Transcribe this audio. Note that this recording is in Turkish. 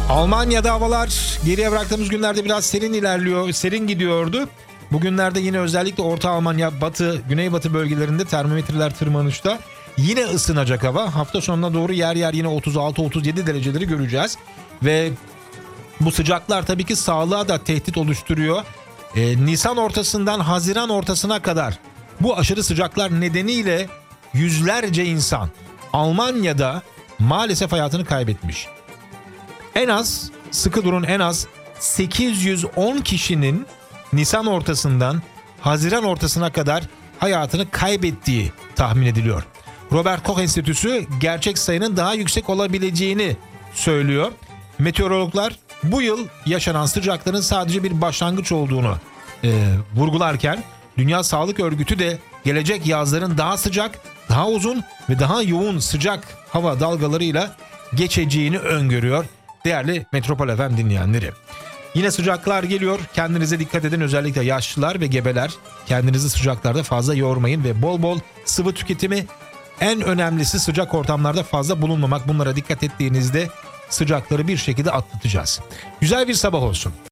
Almanya'da havalar geriye bıraktığımız günlerde biraz serin ilerliyor, serin gidiyordu. Bugünlerde yine özellikle Orta Almanya, Batı, Güneybatı bölgelerinde termometreler tırmanışta. Yine ısınacak hava. Hafta sonuna doğru yer yer yine 36-37 dereceleri göreceğiz. Ve bu sıcaklar tabii ki sağlığa da tehdit oluşturuyor. Nisan ortasından Haziran ortasına kadar bu aşırı sıcaklar nedeniyle yüzlerce insan Almanya'da maalesef hayatını kaybetmiş. En az, sıkı durun, en az 810 kişinin Nisan ortasından Haziran ortasına kadar hayatını kaybettiği tahmin ediliyor. Robert Koch Enstitüsü gerçek sayının daha yüksek olabileceğini söylüyor. Meteorologlar bu yıl yaşanan sıcakların sadece bir başlangıç olduğunu vurgularken Dünya Sağlık Örgütü de gelecek yazların daha sıcak, daha uzun ve daha yoğun sıcak hava dalgalarıyla geçeceğini öngörüyor. Değerli Metropol FM dinleyenleri. Yine sıcaklar geliyor. Kendinize dikkat edin. Özellikle yaşlılar ve gebeler. Kendinizi sıcaklarda fazla yormayın ve bol bol sıvı tüketimi. En önemlisi sıcak ortamlarda fazla bulunmamak. Bunlara dikkat ettiğinizde sıcakları bir şekilde atlatacağız. Güzel bir sabah olsun.